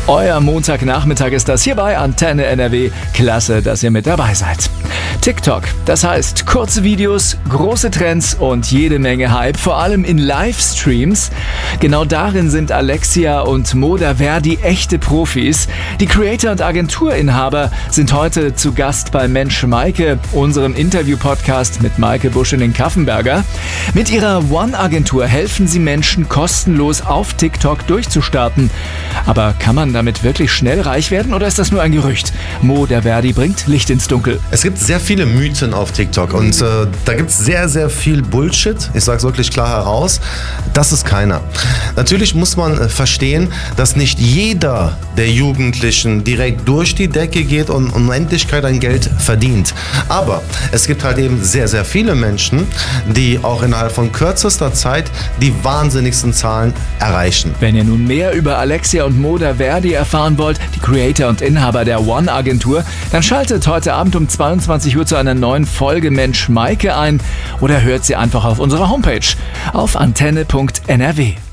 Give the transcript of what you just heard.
Euer Montagnachmittag ist das hier bei Antenne NRW. Klasse, dass ihr mit dabei seid. TikTok, das heißt kurze Videos, große Trends und jede Menge Hype, vor allem in Livestreams. Genau darin sind Alexia und Moda Verdi echte Profis. Die Creator- und Agenturinhaber sind heute zu Gast bei Mensch Maike, unserem Interview-Podcast mit Maike Buschening-Kaffenberger. Mit ihrer One-Agentur helfen sie Menschen kostenlos auf TikTok durchzustarten. Aber kann man damit wirklich schnell reich werden oder ist das nur ein Gerücht? Moda Verdi bringt Licht ins Dunkel. Es gibt sehr viele Mythen auf TikTok und da gibt es sehr, sehr viel Bullshit. Ich sage es wirklich klar heraus, das ist keiner. Natürlich muss man verstehen, dass nicht jeder der Jugendlichen direkt durch die Decke geht und Unendlichkeit an Geld verdient. Aber es gibt halt eben sehr, sehr viele Menschen, die auch innerhalb von kürzester Zeit die wahnsinnigsten Zahlen erreichen. Wenn ihr nun mehr über Alexia und Moda Verdi erfahren wollt, die Creator und Inhaber der One-Agentur, dann schaltet heute Abend um 22 Uhr zu einer neuen Folge Mensch Maike ein oder hört sie einfach auf unserer Homepage auf antenne.nrw.